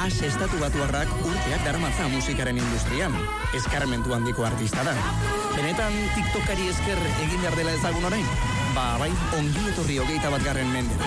Ase estatubatuarrak urteak daramatza musikaren industrian. Eskarmentu handiko artista da. Benetan TikTokari esker egin behar dela ezagun orain? Bai, ongi etorri 21. mendera.